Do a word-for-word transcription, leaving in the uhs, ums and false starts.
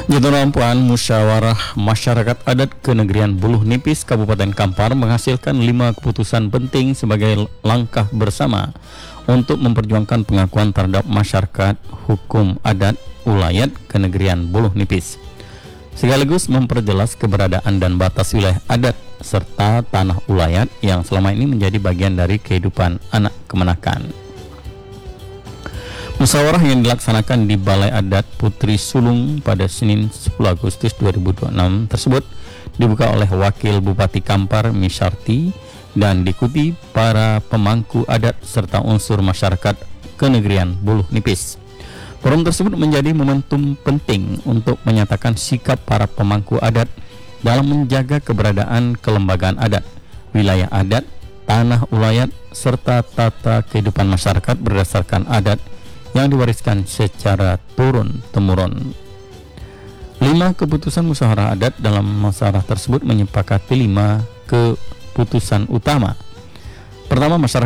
Jadwal musyawarah masyarakat adat Kenegrian Buluh Nipis Kabupaten Kampar menghasilkan lima keputusan penting sebagai langkah bersama untuk memperjuangkan pengakuan terhadap masyarakat hukum adat ulayat Kenegrian Buluh Nipis, sekaligus memperjelas keberadaan dan batas wilayah adat serta tanah ulayat yang selama ini menjadi bagian dari kehidupan anak kemenakan. Musyawarah yang dilaksanakan di Balai Adat Putri Sulung pada Senin sepuluh Agustus dua ribu dua puluh enam tersebut dibuka oleh Wakil Bupati Kampar Misarti dan diikuti para pemangku adat serta unsur masyarakat Kenegrian Buluh Nipis. Forum tersebut menjadi momentum penting untuk menyatakan sikap para pemangku adat dalam menjaga keberadaan kelembagaan adat, wilayah adat, tanah ulayat, serta tata kehidupan masyarakat berdasarkan adat yang diwariskan secara turun-temurun. Lima keputusan musyawarah adat dalam musyawarah tersebut menyepakati lima keputusan utama. Pertama, masyarakat